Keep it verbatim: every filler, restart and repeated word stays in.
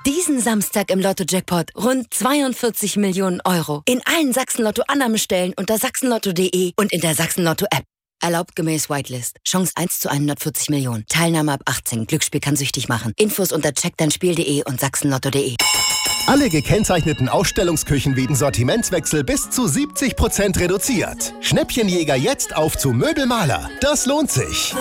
Diesen Samstag im Lotto-Jackpot rund zweiundvierzig Millionen Euro. In allen Sachsen-Lotto-Annahmestellen unter sachsenlotto punkt de und in der Sachsen-Lotto-App. Erlaubt gemäß Whitelist. Chance eins zu hundertvierzig Millionen. Teilnahme ab achtzehn. Glücksspiel kann süchtig machen. Infos unter check dein spiel punkt de und sachsenlotto punkt de. Alle gekennzeichneten Ausstellungsküchen wegen Sortimentswechsel bis zu siebzig Prozent reduziert. Schnäppchenjäger jetzt auf zu Möbelmaler. Das lohnt sich.